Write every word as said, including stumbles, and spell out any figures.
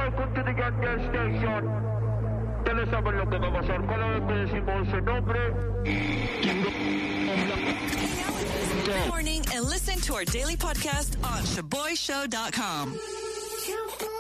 welcome to the Goddamn Station. Tell us about lo que va a pasar. Cada vez que decimos ese nombre. Good morning and listen to our daily podcast on shaboy show dot com.